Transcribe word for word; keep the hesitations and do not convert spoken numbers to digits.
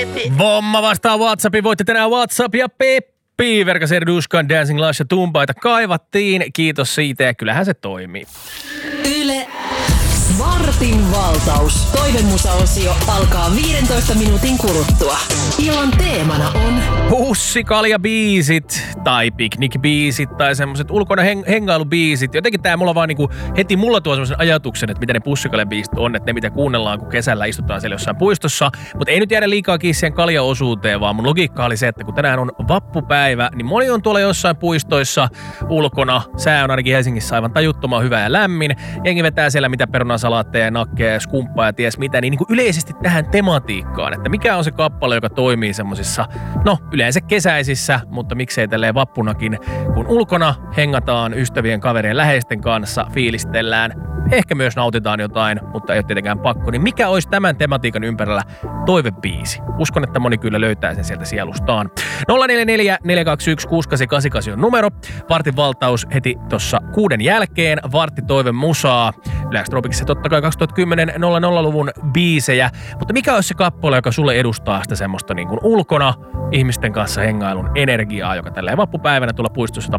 Vomma vastaa WhatsAppin. Voitte tänään WhatsApp ja Peppi. Verkas Erduskan Dancing Lash ja Tumpaita kaivattiin. Kiitos siitä ja kyllähän se toimii. Yle Vartin valtaus. Toivemusaosio alkaa viidentoista minuutin kuluttua. Illan teemana on pussikaljabiisit tai piknikbiisit tai semmoset ulkona heng- hengailubiisit. Jotenkin tää mulla vaan niinku heti mulla tuo semmosen ajatuksen, että mitä ne pussikaljabiisit on, että ne mitä kuunnellaan, kun kesällä istutaan siellä jossain puistossa. Mutta ei nyt jäädä liikaa kiinni siihen kaljaosuuteen, vaan mun logiikka oli se, että kun tänään on vappupäivä, niin moni on tuolla jossain puistoissa ulkona. Sää on ainakin Helsingissä aivan tajuttoman hyvä ja lämmin. Jengi vetää siellä mitä perunasalaatteja, nakkeja ja skumppaa ja ties mitä, niin, niin kuin yleisesti tähän tematiikkaan, että mikä on se kappale, joka toimii semmosissa, no yleensä kesäisissä, mutta miksei tälleen vappunakin, kun ulkona hengataan ystävien, kaverien, läheisten kanssa, fiilistellään, ehkä myös nautitaan jotain, mutta ei ole tietenkään pakko, niin mikä olisi tämän tematiikan ympärillä toivebiisi? Uskon, että moni kyllä löytää sen sieltä sielustaan. nolla neljä neljä neljä kaksi yksi kuusi kahdeksan kahdeksan kahdeksan on numero. Vartin valtaus heti tossa kuuden jälkeen. Vartti toive musaa. Yleensä Tropiksessa totta kai kaksituhattakymmenen nolla nolla-luvun biisejä. Mutta mikä olisi se kappale, joka sulle edustaa sitä semmoista niin kuin ulkona ihmisten kanssa hengailun energiaa, joka tälleen vappupäivänä tuolla puistossa